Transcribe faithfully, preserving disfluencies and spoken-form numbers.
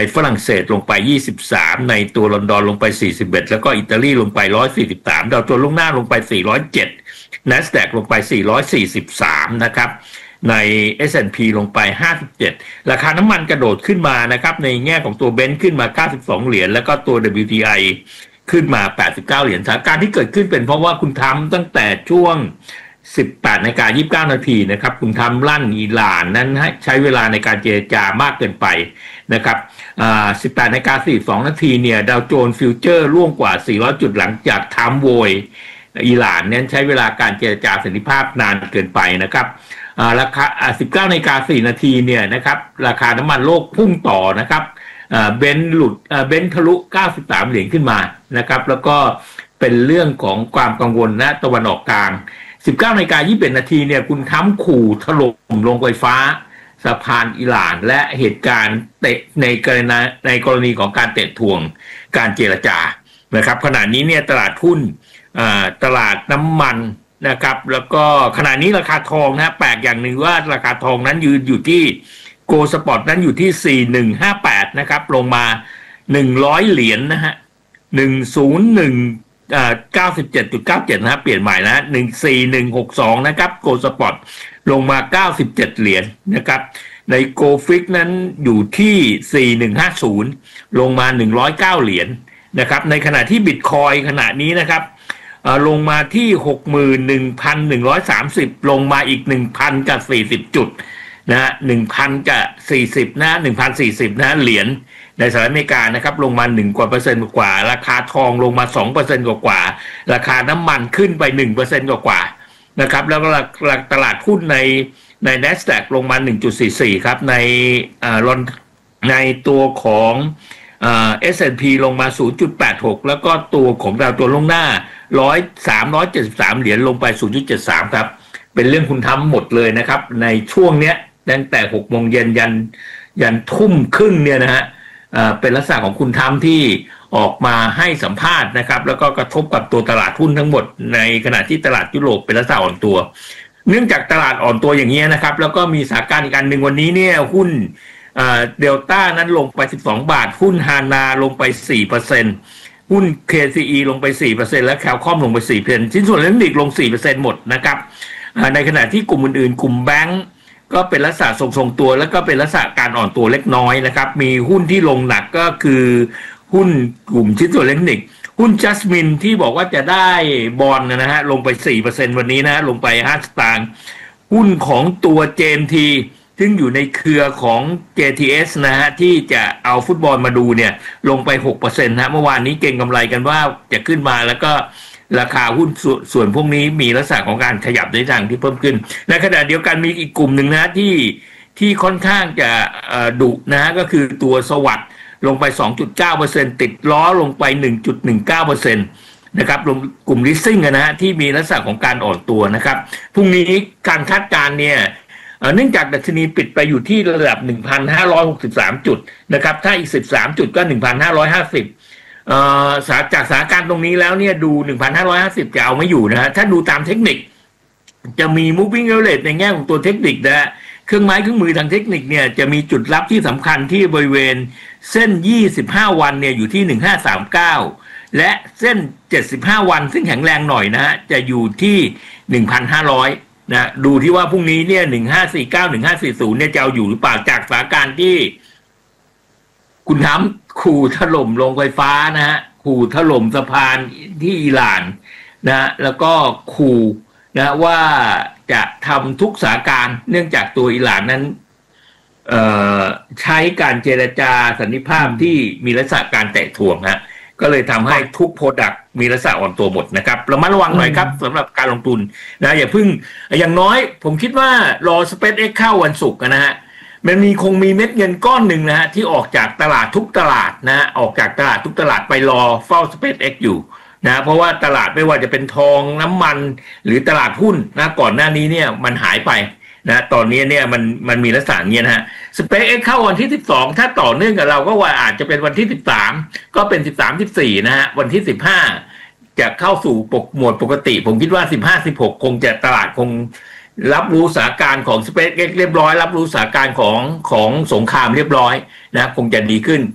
ฝรั่งเศสลงไปยี่สิบสามในตัวลอนดอนลงไปสี่สิบเอ็ดแล้วก็อิตาลีลงไปหนึ่งร้อยสี่สิบสามดาวโจนส์ล่วงหน้าลงไปสี่ร้อยเจ็ด NASDAQ ลงไปสี่ร้อยสี่สิบสามนะครับใน เอส แอนด์ พี ลงไปห้าสิบเจ็ดราคาน้ำมันกระโดดขึ้นมานะครับในแง่ของตัวเบนซ์ขึ้นมาเก้าสิบสองเหรียญแล้วก็ตัว ดับเบิลยู ที ไอ ขึ้นมาแปดสิบเก้าเหรียญสถานการณ์ที่เกิดขึ้นเป็นเพราะว่าคุณทำตั้งแต่ช่วงสิบแปดนาฬิกายี่สิบเก้านาทีนะครับคุณทำลั่นอิหร่านนั้นใช้เวลาในการเจรจามากเกินไปนะครับอ่าสิบแปดนาฬิกาสี่สิบสองนาทีเนี่ยดาวโจนส์ฟิวเจอร์ร่วงกว่าสี่ร้อยจุดหลังจากทำโวยอิหร่านนั้นใช้เวลาการเจรจาสันติภาพนานเกินไปนะครับอ่าราคาอ่าสิบเก้านาฬิกาสี่นาทีเนี่ยนะครับราคาน้ำมันโลกพุ่งต่อนะครับอ่าเบนซ์หลุดอ่าเบนซ์ทะลุเก้าสิบสามเหรียญขึ้นมานะครับแล้วก็เป็นเรื่องของความกังวลณตะวันออกกลางสิบเก้านาฬิกายี่สิบเอ็ดนาทีเนี่ยคุณทำขู่ถล่มโรงไฟฟ้าสะพานอิหร่านและเหตุการณ์เตะในกรณีในกรณีของการเตะทวงการเจรจานะครับขณะนี้เนี่ยตลาดหุ้นตลาดน้ำมันนะครับแล้วก็ขณะนี้ราคาทองนะแปลกอย่างหนึ่งว่าราคาทองนั้นยืนอยู่ที่โกลด์สปอร์ตนั้นอยู่ที่สี่พันหนึ่งร้อยห้าสิบแปดนะครับลงมาหนึ่งร้อยเหรียญ น, นะฮะหนึ่งศูนย์หนึ่งอ่า เก้าสิบเจ็ดจุดเก้าเจ็ด นะฮะเปลี่ยนใหม่นะหนึ่งสี่หนึ่งหกสองนะครับโกลด์สปอร์ตลงมาเก้าสิบเจ็ดเหรียญ นะครับในโกลฟิกนั้นอยู่ที่สี่พันหนึ่งร้อยห้าสิบลงมาหนึ่งร้อยเก้าเหรียญ นะครับในขณะที่บิตคอยขณะนี้นะครับลงมาที่ หกหมื่นหนึ่งพันหนึ่งร้อยสามสิบ ลงมาอีก หนึ่งพันกับสี่สิบ จุดนะฮะ หนึ่งพันกับสี่สิบนะ หนึ่งพันสี่สิบ นะเหรียญในสหรัฐอเมริกานะครับลงมาหนึ่งกว่าเปอร์เซ็นต์กว่าราคาทองลงมา สองเปอร์เซ็นต์ กว่ากว่าราคาน้ำมันขึ้นไป หนึ่งเปอร์เซ็นต์ กว่ากว่านะครับแล้วก็ตลาดหุ้นในใน NASDAQ ลงมา หนึ่งจุดสี่สี่ ครับในอ่าลอนในตัวของเอ่อ เอส แอนด์ พี ลงมา ศูนย์จุดแปดหก แล้วก็ตัวของดาวตัวลงหน้าหนึ่งร้อย สามร้อยเจ็ดสิบสามเหรียญลงไป ศูนย์จุดเจ็ดสาม ครับเป็นเรื่องคุณทำหมดเลยนะครับในช่วงเนี้ยตั้งแต่ หกโมงเย็นยันยันทุ่มครึ่งเนี่ยนะฮะเอ่อเป็นลักษณะของคุณทำที่ออกมาให้สัมภาษณ์นะครับแล้วก็กระทบกับตัวตลาดหุ้นทั้งหมดในขณะที่ตลาดยุโรปเป็นลักษณะอ่อนตัวเนื่องจากตลาดอ่อนตัวอย่างนี้นะครับแล้วก็มีสถานการณ์อีกอันหนึ่งวันนี้เนี่ยหุ้นเดลต้านั้นลงไปสิบสองบาทหุ้นฮานาลงไป สี่เปอร์เซ็นต์ หุ้น เค ซี อี ลงไป สี่เปอร์เซ็นต์ และแคลคอมลงไป สี่เปอร์เซ็นต์ ชิ้นส่วนเล็กดิกลง สี่เปอร์เซ็นต์ หมดนะครับในขณะที่กลุ่มอื่นๆกลุ่มแบงก์ก็เป็นลักษณะทรงๆตัวแล้วก็เป็นลักษณะการอ่อนตัวเล็กน้อยนะครับมีหุ้นที่ลงหนักก็คือหุ้นกลุ่มชิ้นส่วนเล็กดิกหุ้นจัสมินที่บอกว่าจะได้บอนด์นะฮะลงไป สี่เปอร์เซ็นต์ วันนี้นะลงไปห้าสตางค์หุ้นของตัว เจ เอ็ม ที ซึ่งอยู่ในเครือของ เจ ที เอส นะฮะที่จะเอาฟุตบอลมาดูเนี่ยลงไป หกเปอร์เซ็นต์ นะเมื่อวานนี้เก็งกำไรกันว่าจะขึ้นมาแล้วก็ราคาหุ้นสส่วนพวกนี้มีลักษณะของการขยับในทางที่เพิ่มขึ้นในขณะเดียวกันมีอีกกลุ่มหนึ่งนะที่ที่ค่อนข้างจะดุนะฮะก็คือตัวสวัสด์ลงไป สองจุดเก้าเปอร์เซ็นต์ ติดล้อลงไป หนึ่งจุดหนึ่งเก้าเปอร์เซ็นต์ นะครับลงกลุ่มลิสซิ่งนะฮะที่มีลักษณะของการอ่อนตัวนะครับพรุ่งนี้การคาดการณ์เนี่ยเนื่องจากดัชนีปิดไปอยู่ที่ระดับ หนึ่งพันห้าร้อยหกสิบสาม จุดนะครับถ้าอีกสิบสามจุดก็ หนึ่งพันห้าร้อยห้าสิบ เอ่อจากสถานการณ์ตรงนี้แล้วเนี่ยดู หนึ่งพันห้าร้อยห้าสิบ จะเอาไม่อยู่นะฮะถ้าดูตามเทคนิคจะมี moving average ในแง่ของตัวเทคนิคนะฮะเครื่องไม้เครื่องมือทางเทคนิคเนี่ยจะมีจุดรับที่สำคัญที่บริเวณเส้นยี่สิบห้าวันเนี่ยอยู่ที่หนึ่งพันห้าร้อยสามสิบเก้าและเส้นเจ็ดสิบห้าวันซึ่งแข็งแรงหน่อยนะฮะจะอยู่ที่ หนึ่งพันห้าร้อย นะดูที่ว่าพรุ่งนี้เนี่ยหนึ่งพันห้าร้อยสี่สิบเก้า หนึ่งพันห้าร้อยสี่สิบเนี่ยจะเอาอยู่หรือเปล่าจากสถานการณ์ที่คุณทำขู่ถล่มโรงไฟฟ้านะฮะขู่ถล่มสะพานที่อิหร่านนะแล้วก็ขู่นะว่าจะทำทุกสถานการณ์เนื่องจากตัวอิหร่านนั้นเอ่อใช้การเจรจาสันติภาพที่มีลักษณะการแตะถ่วงฮะก็เลยทำให้ทุกโปรดักต์มีลักษณะอ่อนตัวหมดนะครับระมัดระวังหน่อยครับสำหรับการลงทุนนะอย่าเพิ่งอย่างน้อยผมคิดว่ารอ SpaceX เข้าวันศุกร์นะฮะมันมีคงมีเม็ดเงินก้อนหนึ่งนะฮะที่ออกจากตลาดทุกตลาดนะฮะออกจากตลาดทุกตลาดไปรอเฝ้า SpaceX อยู่นะเพราะว่าตลาดไม่ว่าจะเป็นทองน้ำมันหรือตลาดหุ้นนะก่อนหน้านี้เนี่ยมันหายไปนะตอนนี้เนี่ยมันมันมีลักษณะเงี้ยนะฮะ SpaceX เข้าวันที่สิบสองถ้าต่อเนื่องกับเราก็ว่าอาจจะเป็นวันที่สิบสามก็เป็นสิบสาม สิบสี่นะฮะวันที่สิบห้าจะเข้าสู่ปกหมวดปกติผมคิดว่าสิบห้า สิบหกคงจะตลาดคงรับรู้สถานการณ์ของ SpaceX เรียบร้อยรับรู้สถานการณ์ของของสงครามเรียบร้อยนะคงจะดีขึ้น